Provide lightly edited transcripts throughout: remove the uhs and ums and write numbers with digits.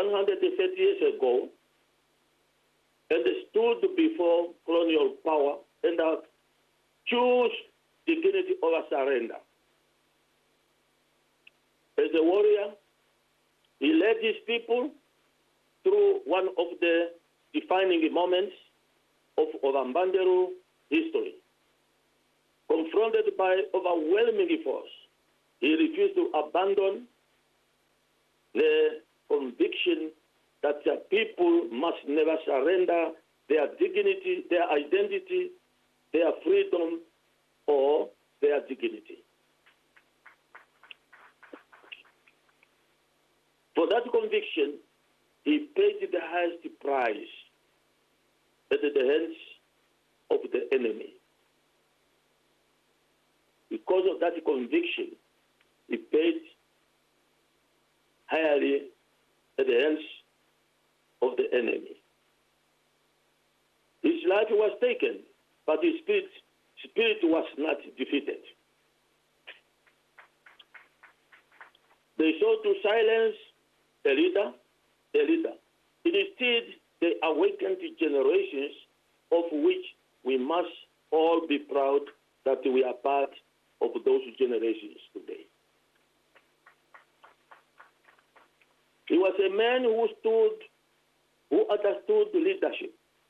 130 years ago and stood before colonial power and chose dignity over surrender. As a warrior, he led his people through one of the defining moments of Ovambanderu history. Confronted by overwhelming force, he refused to abandon the conviction that the people must never surrender their dignity, their identity, their freedom, or their dignity. For that conviction, he paid the highest price at the hands of the enemy. Because of that conviction, he paid highly at the hands of the enemy. His life was taken, but his spirit was not defeated. They sought to silence the leader. Instead, they awakened generations of which we must all be proud that we are part of those generations today. He was a man who understood leadership.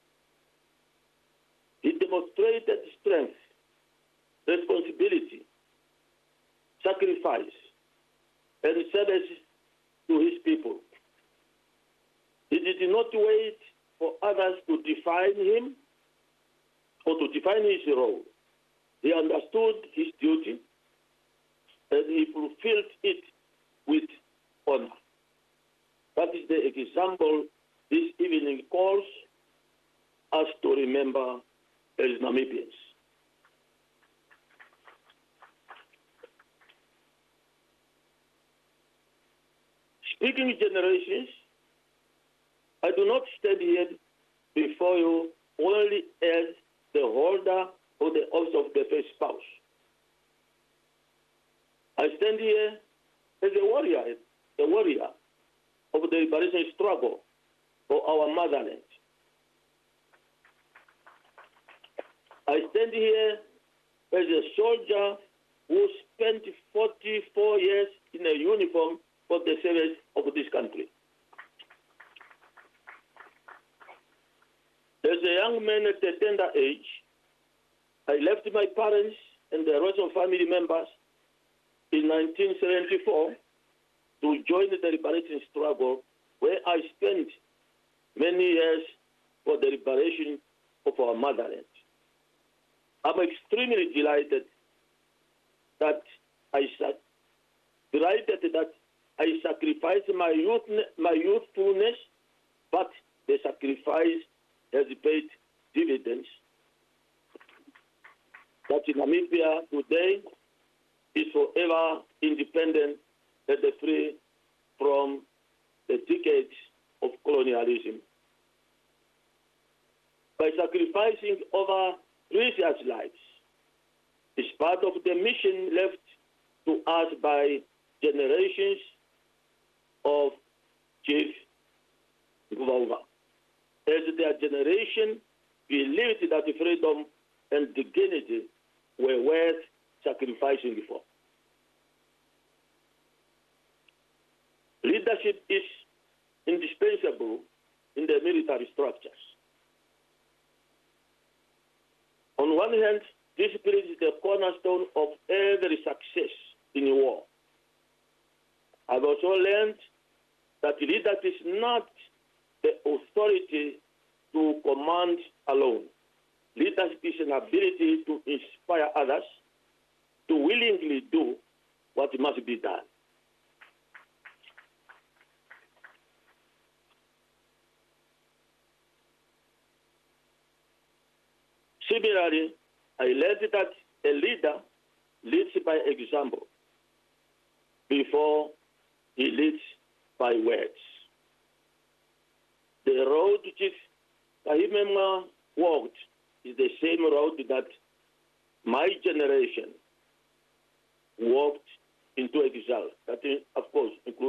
He demonstrated strength, responsibility, sacrifice, and service to his people. He did not wait for others to define him or to define his role. He understood his duty and he fulfilled it with honor. That is the example this evening calls us to remember as Namibians. Speaking generations, I do not stand here before you only as the holder of the office of the first spouse. I stand here as a warrior of the liberation struggle for our motherland. I stand here as a soldier who spent 44 years in a uniform for the service of this country. As a young man at a tender age, I left my parents and the rest of family members in 1974 to join the liberation struggle, where I spent many years for the liberation of our motherland. I'm extremely delighted that I sacrificed my youthfulness, but the sacrifice has paid dividends. That Namibia today is forever independent and free from the decades of colonialism. By sacrificing over precious lives, is part of the mission left to us by generations of Chief Ngubauva. As their generation believed that freedom and dignity were worth sacrificing for. Leadership is indispensable in the military structures. On one hand, discipline is the cornerstone of every success in war. I've also learned that leadership is not the authority to command alone. Leadership is an ability to inspire others to willingly do what must be done. Similarly, I learned that a leader leads by example before he leads by words. The road Chief Kahimema walked is the same road that my generation walked into exile. That is, of course, includes